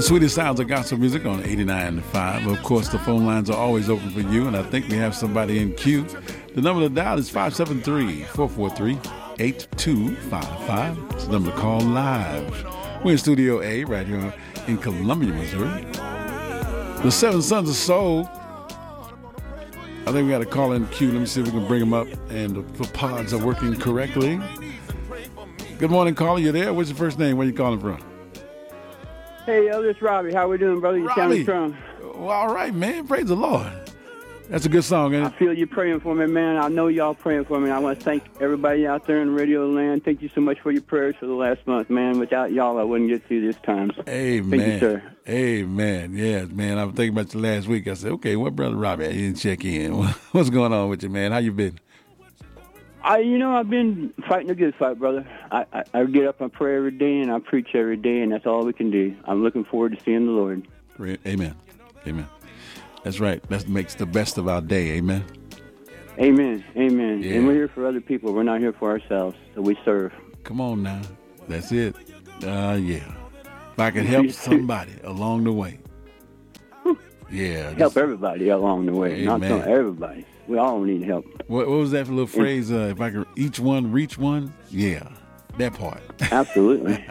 The sweetest sounds of gospel music on 89.5. Of course, the phone lines are always open for you, and I think we have somebody in queue. The number to dial is 573-443-8255. It's the number to call live. We're in Studio A right here in Columbia, Missouri. The Seven Sons of Soul. I think we got a call in queue. Let me see if we can bring them up, and the pods are working correctly. Good morning, caller. You there? What's your first name? Where you calling from? Hey, this is Robbie. How we doing, brother? You sound strong. Well, all right, man. Praise the Lord. That's a good song, ain't it? I feel you praying for me, man. I know y'all praying for me. I want to thank everybody out there in radio land. Thank you so much for your prayers for the last month, man. Without y'all, I wouldn't get through this time. So amen. Thank you, sir. Amen. Yeah, man. I was thinking about you last week. I said, okay, what Brother Robbie? I didn't check in. What's going on with you, man? How you been? I've been fighting a good fight, brother. I get up and pray every day, and I preach every day, and that's all we can do. I'm looking forward to seeing the Lord. Amen. Amen. That's right. That makes the best of our day. Amen. Amen. Amen. Yeah. And we're here for other people. We're not here for ourselves, so we serve. Come on now. That's it. Yeah. If I can help somebody along the way. Yeah. Help everybody along the way. Amen. Not everybody. We all need help. What was that little phrase? If I can each one, reach one? Yeah, that part. Absolutely.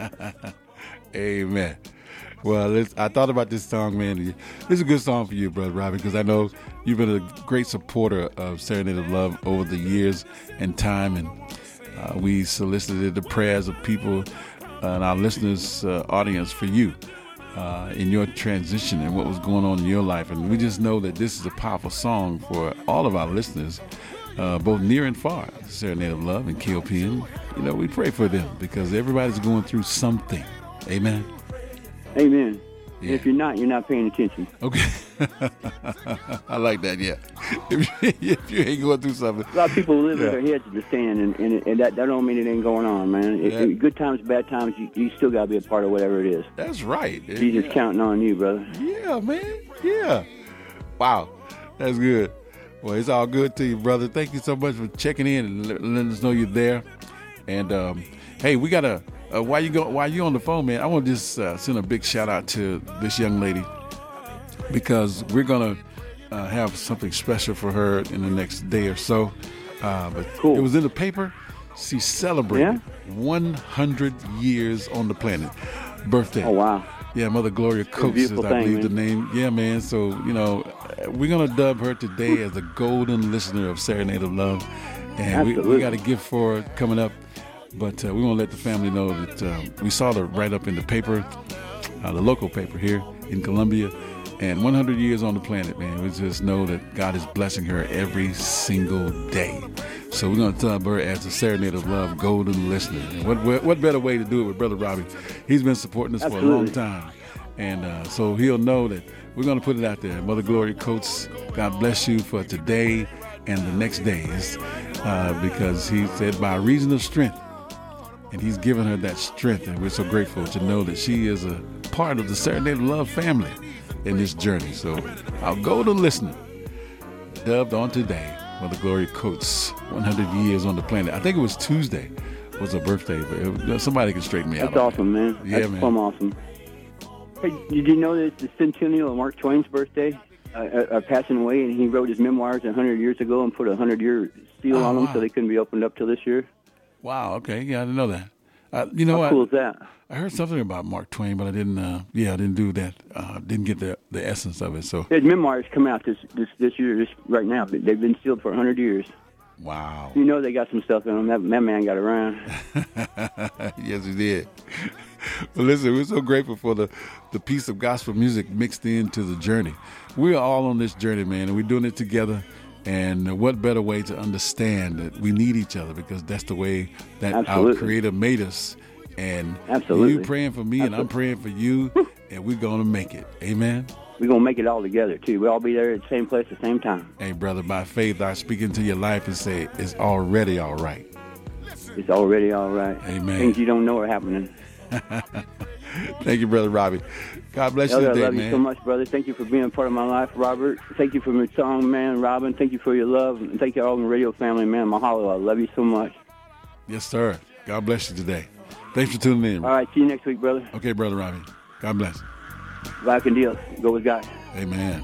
Amen. Well, I thought about this song, man. This is a good song for you, Brother Robbie, because I know you've been a great supporter of Serenade of Love over the years and time, and we solicited the prayers of people and our listeners' audience for you. In your transition and what was going on in your life. And we just know that this is a powerful song for all of our listeners, both near and far. Serenade of Love and KOPN. We pray for them because everybody's going through something. Amen. Amen. Yeah. If you're not paying attention. Okay. I like that, yeah. If you ain't going through something. A lot of people live with their heads in the sand, and that don't mean it ain't going on, man. Good times, bad times, you still got to be a part of whatever it is. That's right. Jesus counting on you, brother. Yeah, man. Yeah. Wow. That's good. Well, it's all good to you, brother. Thank you so much for checking in and letting us know you're there. And, hey, we got to... while you on the phone, man, I want to just send a big shout out to this young lady because we're gonna have something special for her in the next day or so. But cool. It was in the paper. She celebrated 100 years on the planet. Birthday. Oh wow. Yeah, Mother Gloria Coates is, I believe, the name. Yeah, man. So we're gonna dub her today as the golden listener of Serenade of Love, and we got a gift for her coming up. But we want to let the family know that we saw the write-up in the paper, the local paper here in Columbia, and 100 years on the planet, man. We just know that God is blessing her every single day. So we're going to tell her as a Serenade of Love golden listener. And what better way to do it with Brother Robbie? He's been supporting us for a long time. And so he'll know that we're going to put it out there. Mother Gloria Coates, God bless you for today and the next days, because he said by reason of strength, and he's given her that strength, and we're so grateful to know that she is a part of the Serenade of Love family in this journey. So our golden listener, dubbed on today, Mother Gloria Coates, 100 years on the planet. I think it was Tuesday was her birthday, but somebody can straighten me out. That's awesome, man. Yeah, That's man. plumb awesome. Hey, did you know that it's the centennial of Mark Twain's birthday? Passing away, and he wrote his memoirs 100 years ago and put a 100-year seal on them so they couldn't be opened up till this year. Wow. Okay. Yeah, I didn't know that. How cool is that? I heard something about Mark Twain, but I didn't. I didn't do that. Didn't get the essence of it. So his memoirs come out this year, right now. They've been sealed for 100 years. Wow. They got some stuff in them. That man got around. Yes, he did. Well, listen, we're so grateful for the piece of gospel music mixed into the journey. We're all on this journey, man, and we're doing it together. And what better way to understand that we need each other, because that's the way that our Creator made us. And you praying for me and I'm praying for you, and we're going to make it. Amen? We're going to make it all together, too. We'll all be there at the same place at the same time. Hey, brother, by faith, I speak into your life and say, it's already all right. It's already all right. Amen. Things you don't know are happening. Thank you, Brother Robbie. God bless you today, I love man. you so much, brother. Thank you for being a part of my life, Robert. Thank you for your song, man, Robin. Thank you for your love. And thank you all in the radio family, man. Mahalo. I love you so much. Yes, sir. God bless you today. Thanks for tuning in. All right. See you next week, brother. Okay, Brother Robbie. God bless. Va con Dios. Go with God. Amen.